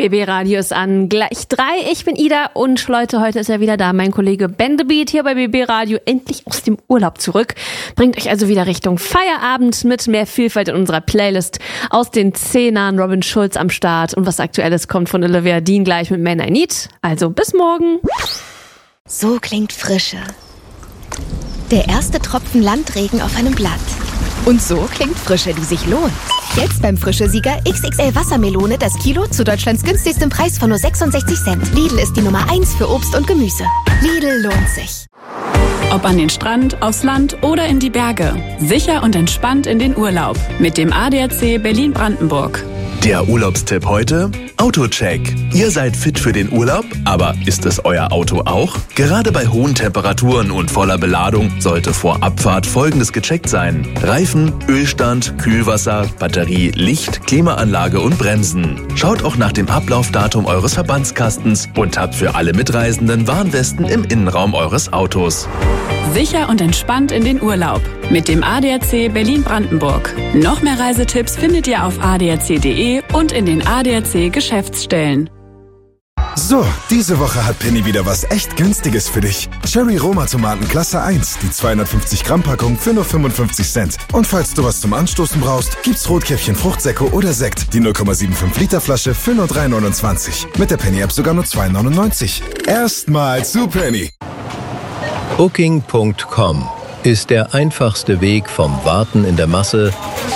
BB Radio ist an, gleich 3. Ich bin Ida und Leute, heute ist er wieder da, mein Kollege Ben the Beat hier bei BB Radio, endlich aus dem Urlaub zurück. Bringt euch also wieder Richtung Feierabend mit mehr Vielfalt in unserer Playlist. Aus den 10ern Robin Schulz am Start und was Aktuelles kommt von Olivia Dean gleich mit Man I Need. Also bis morgen. So klingt Frische. Der erste Tropfen Landregen auf einem Blatt. Und so klingt Frische, die sich lohnt. Jetzt beim Frische-Sieger XXL Wassermelone das Kilo zu Deutschlands günstigstem Preis von nur 66 Cent. Lidl ist die Nummer 1 für Obst und Gemüse. Lidl lohnt sich. Ob an den Strand, aufs Land oder in die Berge. Sicher und entspannt in den Urlaub. Mit dem ADAC Berlin-Brandenburg. Der Urlaubstipp heute? Autocheck. Ihr seid fit für den Urlaub, aber ist es euer Auto auch? Gerade bei hohen Temperaturen und voller Beladung sollte vor Abfahrt Folgendes gecheckt sein: Reifen, Ölstand, Kühlwasser, Batterie, Licht, Klimaanlage und Bremsen. Schaut auch nach dem Ablaufdatum eures Verbandskastens und habt für alle Mitreisenden Warnwesten im Innenraum eures Autos. Sicher und entspannt in den Urlaub. Mit dem ADAC Berlin-Brandenburg. Noch mehr Reisetipps findet ihr auf adac.de und in den ADAC-Geschäftsstellen. So, diese Woche hat Penny wieder was echt Günstiges für dich. Cherry Roma Tomaten Klasse 1, die 250 Gramm Packung für nur 55 Cent. Und falls du was zum Anstoßen brauchst, gibt's Rotkäppchen Fruchtsäcke oder Sekt, die 0,75 Liter Flasche für nur 3,29. Mit der Penny App sogar nur 2,99. Erstmal zu Penny. Booking.com ist der einfachste Weg vom Warten in der Masse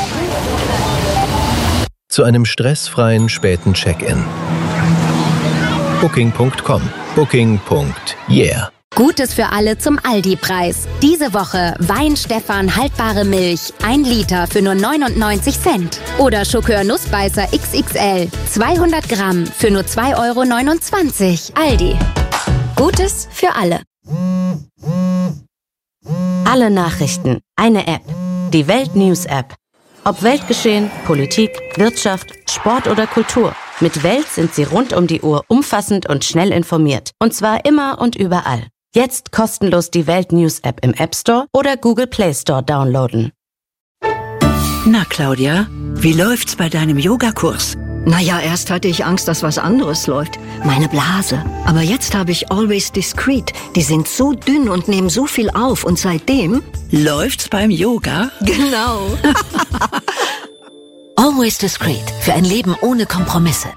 zu einem stressfreien späten Check-in. Booking.com. Booking.yeah. Gutes für alle zum Aldi-Preis. Diese Woche Wein-Stefan haltbare Milch, 1 Liter für nur 99 Cent. Oder Schokör Nussbeißer XXL, 200 Gramm für nur 2,29 €. Aldi. Gutes für alle. Alle Nachrichten, eine App. Die Welt News App. Ob Weltgeschehen, Politik, Wirtschaft, Sport oder Kultur. Mit Welt sind Sie rund um die Uhr umfassend und schnell informiert. Und zwar immer und überall. Jetzt kostenlos die Welt News App im App Store oder Google Play Store downloaden. Na Claudia, wie läuft's bei deinem Yogakurs? Naja, erst hatte ich Angst, dass was anderes läuft. Meine Blase. Aber jetzt habe ich Always Discreet. Die sind so dünn und nehmen so viel auf. Und seitdem... Läuft's beim Yoga? Genau. Always Discreet. Für ein Leben ohne Kompromisse.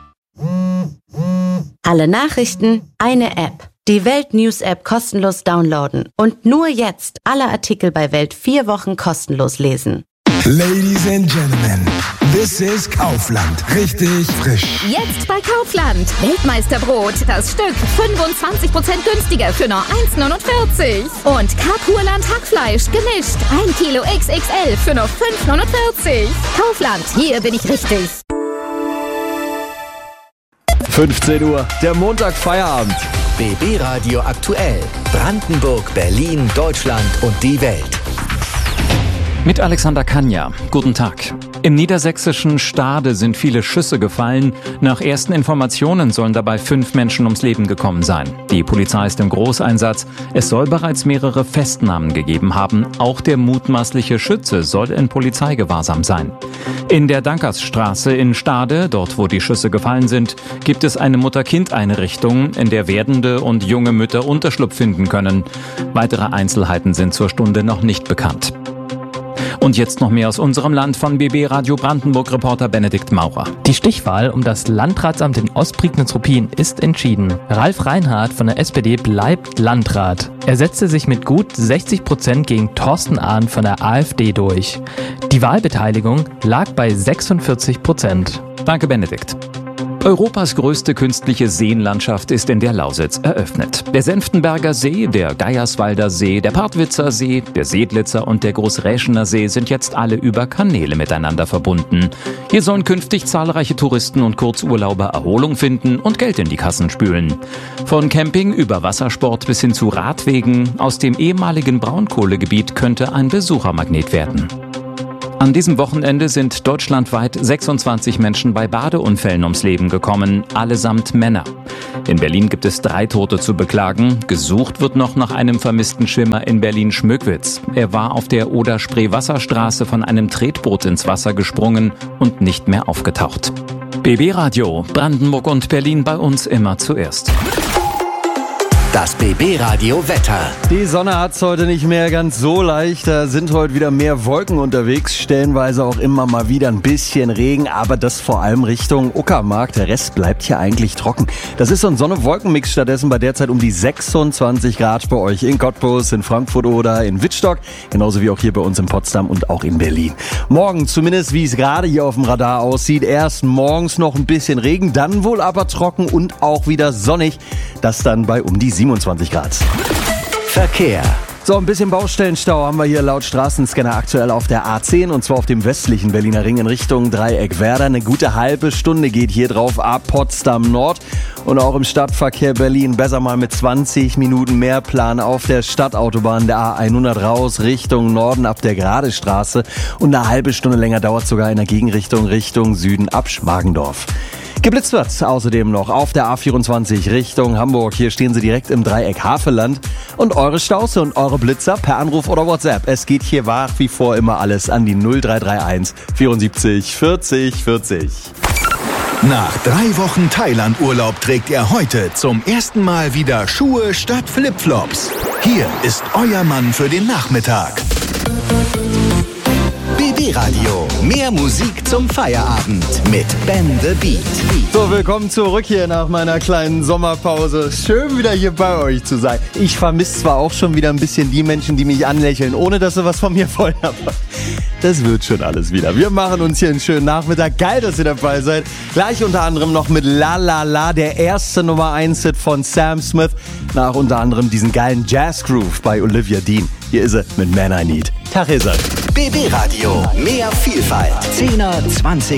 Alle Nachrichten, eine App. Die Welt News App kostenlos downloaden. Und nur jetzt alle Artikel bei Welt 4 Wochen kostenlos lesen. Ladies and Gentlemen, this is Kaufland. Richtig frisch. Jetzt bei Kaufland. Weltmeisterbrot, das Stück 25% günstiger für nur 1,49. Und Karpurland Hackfleisch gemischt. 1 Kilo XXL für nur 5,49. Kaufland, hier bin ich richtig. 15 Uhr, der Montag-Feierabend. BB Radio aktuell. Brandenburg, Berlin, Deutschland und die Welt. Mit Alexander Kanja. Guten Tag. Im niedersächsischen Stade sind viele Schüsse gefallen. Nach ersten Informationen sollen dabei 5 Menschen ums Leben gekommen sein. Die Polizei ist im Großeinsatz. Es soll bereits mehrere Festnahmen gegeben haben. Auch der mutmaßliche Schütze soll in Polizeigewahrsam sein. In der Dankersstraße in Stade, dort wo die Schüsse gefallen sind, gibt es eine Mutter-Kind-Einrichtung, in der werdende und junge Mütter Unterschlupf finden können. Weitere Einzelheiten sind zur Stunde noch nicht bekannt. Und jetzt noch mehr aus unserem Land von BB Radio Brandenburg-Reporter Benedikt Maurer. Die Stichwahl um das Landratsamt in Ostprignitz-Ruppin ist entschieden. Ralf Reinhardt von der SPD bleibt Landrat. Er setzte sich mit gut 60% gegen Thorsten Ahn von der AfD durch. Die Wahlbeteiligung lag bei 46%. Danke, Benedikt. Europas größte künstliche Seenlandschaft ist in der Lausitz eröffnet. Der Senftenberger See, der Geierswalder See, der Partwitzer See, der Seedlitzer und der Großräschener See sind jetzt alle über Kanäle miteinander verbunden. Hier sollen künftig zahlreiche Touristen und Kurzurlauber Erholung finden und Geld in die Kassen spülen. Von Camping über Wassersport bis hin zu Radwegen, aus dem ehemaligen Braunkohlegebiet könnte ein Besuchermagnet werden. An diesem Wochenende sind deutschlandweit 26 Menschen bei Badeunfällen ums Leben gekommen, allesamt Männer. In Berlin gibt es 3 Tote zu beklagen. Gesucht wird noch nach einem vermissten Schwimmer in Berlin-Schmöckwitz. Er war auf der Oder-Spree-Wasserstraße von einem Tretboot ins Wasser gesprungen und nicht mehr aufgetaucht. BB Radio, Brandenburg und Berlin bei uns immer zuerst. Das BB Radio Wetter. Die Sonne hat's heute nicht mehr ganz so leicht. Da sind heute wieder mehr Wolken unterwegs. Stellenweise auch immer mal wieder ein bisschen Regen. Aber das vor allem Richtung Uckermark. Der Rest bleibt hier eigentlich trocken. Das ist so ein Sonne-Wolken-Mix stattdessen bei derzeit um die 26 Grad bei euch in Cottbus, in Frankfurt oder in Wittstock. Genauso wie auch hier bei uns in Potsdam und auch in Berlin. Morgen, zumindest wie es gerade hier auf dem Radar aussieht, erst morgens noch ein bisschen Regen, dann wohl aber trocken und auch wieder sonnig. Das dann bei um die 27 Grad. Verkehr. So, ein bisschen Baustellenstau haben wir hier laut Straßenscanner aktuell auf der A10 und zwar auf dem westlichen Berliner Ring in Richtung Dreieck Werder. Eine gute halbe Stunde geht hier drauf ab Potsdam Nord und auch im Stadtverkehr Berlin besser mal mit 20 Minuten mehr Plan auf der Stadtautobahn der A100 raus Richtung Norden ab der Gradestraße und eine halbe Stunde länger dauert sogar in der Gegenrichtung Richtung Süden ab Schmargendorf. Geblitzt wird außerdem noch auf der A24 Richtung Hamburg. Hier stehen Sie direkt im Dreieck Havelland. Und eure Staus und eure Blitzer per Anruf oder WhatsApp. Es geht hier nach wie vor immer alles an die 0331 74 40 40. Nach 3 Wochen Thailand-Urlaub trägt er heute zum ersten Mal wieder Schuhe statt Flipflops. Hier ist euer Mann für den Nachmittag. BB Radio. Mehr Musik zum Feierabend mit Ben the Beat. So, willkommen zurück hier nach meiner kleinen Sommerpause. Schön wieder hier bei euch zu sein. Ich vermisse zwar auch schon wieder ein bisschen die Menschen, die mich anlächeln, ohne dass sie was von mir wollen, aber das wird schon alles wieder. Wir machen uns hier einen schönen Nachmittag. Geil, dass ihr dabei seid. Gleich unter anderem noch mit La La La, der erste Nummer 1 Hit von Sam Smith. Nach unter anderem diesen geilen Jazz-Groove bei Olivia Dean. Hier ist er mit Man I Need. Tag ist er. BB Radio. Mehr Vielfalt. 10er, 20er.